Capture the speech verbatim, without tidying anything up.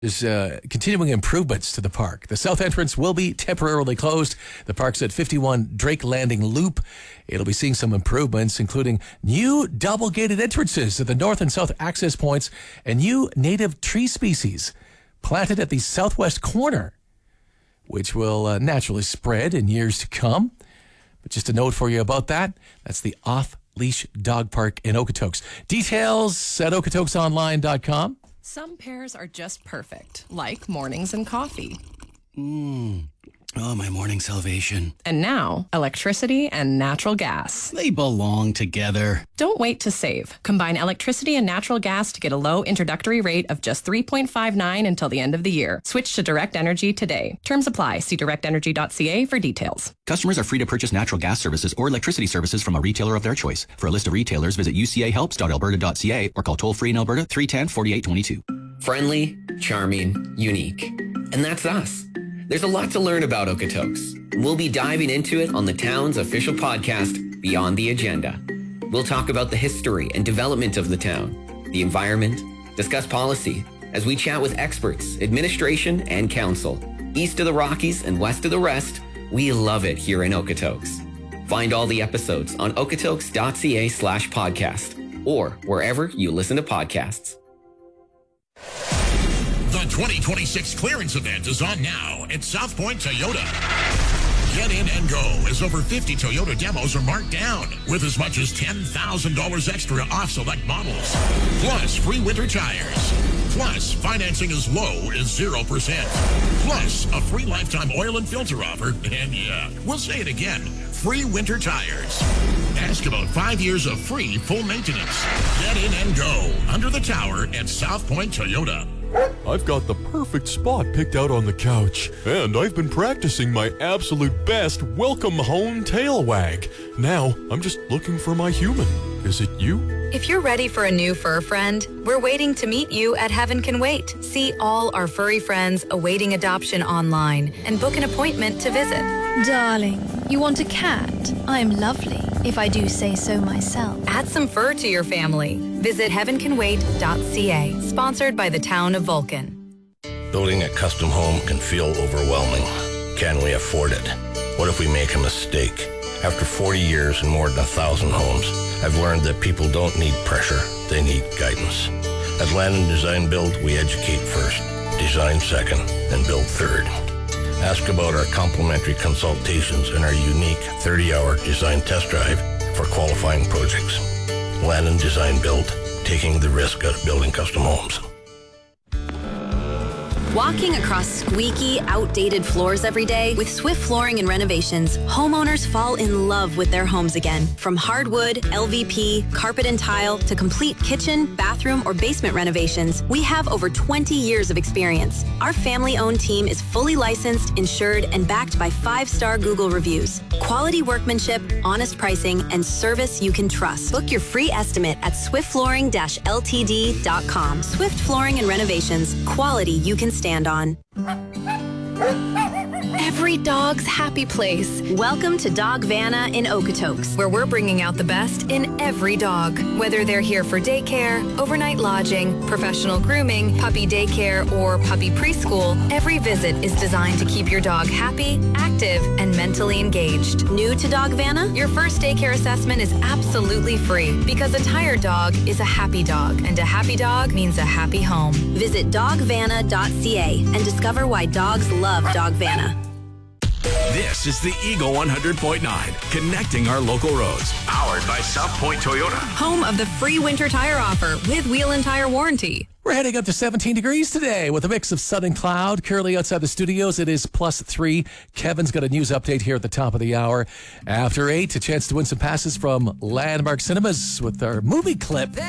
There's uh, continuing improvements to the park. The south entrance will be temporarily closed. The park's at fifty-one Drake Landing Loop. It'll be seeing some improvements, including new double-gated entrances to the north and south access points and new native tree species planted at the southwest corner, which will uh, naturally spread in years to come. But just a note for you about that, that's the Off-Leash Dog Park in Okotoks. Details at okotoks online dot com. Some pairs are just perfect, like mornings and coffee. Mmm. Oh, my morning salvation. And now, electricity and natural gas. They belong together. Don't wait to save. Combine electricity and natural gas to get a low introductory rate of just three point five nine until the end of the year. Switch to Direct Energy today. Terms apply. See direct energy dot c a for details. Customers are free to purchase natural gas services or electricity services from a retailer of their choice. For a list of retailers, visit u c a helps dot alberta dot c a or call toll-free in Alberta three one zero, four eight two two. Friendly, charming, unique. And that's us. There's a lot to learn about Okotoks. We'll be diving into it on the town's official podcast, Beyond the Agenda. We'll talk about the history and development of the town, the environment, discuss policy, as we chat with experts, administration, and council. East of the Rockies and west of the rest, we love it here in Okotoks. Find all the episodes on okotoks dot c a slash podcast or wherever you listen to podcasts. The twenty twenty-six clearance event is on now at South Point Toyota. Get in and go as over fifty Toyota demos are marked down with as much as ten thousand dollars extra off select models. Plus free winter tires. Plus financing as low as zero percent. Plus a free lifetime oil and filter offer. And yeah, we'll say it again, free winter tires. Ask about five years of free full maintenance. Get in and go under the tower at South Point Toyota. I've got the perfect spot picked out on the couch, and I've been practicing my absolute best welcome home tail wag. Now, I'm just looking for my human. Is it you? If you're ready for a new fur friend, we're waiting to meet you at Heaven Can Wait. See all our furry friends awaiting adoption online and book an appointment to visit. Darling, you want a cat? I'm lovely, if I do say so myself. Add some fur to your family. Visit heaven can wait dot c a. Sponsored by the town of Vulcan. Building a custom home can feel overwhelming. Can we afford it? What if we make a mistake? After forty years and more than a thousand homes, I've learned that people don't need pressure, they need guidance. At Land and Design Build, we educate first, design second, and build third. Ask about our complimentary consultations and our unique thirty-hour design test drive for qualifying projects. Land and Design Build, taking the risk out of building custom homes. Walking across squeaky, outdated floors every day, with Swift Flooring and Renovations, homeowners fall in love with their homes again. From hardwood, L V P, carpet and tile, to complete kitchen, bathroom, or basement renovations, we have over twenty years of experience. Our family-owned team is fully licensed, insured, and backed by five-star Google reviews. Quality workmanship, honest pricing, and service you can trust. Book your free estimate at swift flooring dash l t d dot com. Swift Flooring and Renovations, quality you can stand on. Every dog's happy place. Welcome to Dog Vanna in Okotoks, where we're bringing out the best in every dog. Whether they're here for daycare, overnight lodging, professional grooming, puppy daycare, or puppy preschool, every visit is designed to keep your dog happy, active, and mentally engaged. New to Dog Vanna? Your first daycare assessment is absolutely free, because a tired dog is a happy dog, and a happy dog means a happy home. Visit dog vanna dot c a and discover why dogs love Dog Vanna. This is the Eagle one hundred point nine, connecting our local roads. Powered by South Point Toyota. Home of the free winter tire offer with wheel and tire warranty. We're heading up to seventeen degrees today with a mix of sun and cloud. Currently outside the studios, it is plus three. Kevin's got a news update here at the top of the hour. After eight, a chance to win some passes from Landmark Cinemas with our movie clip.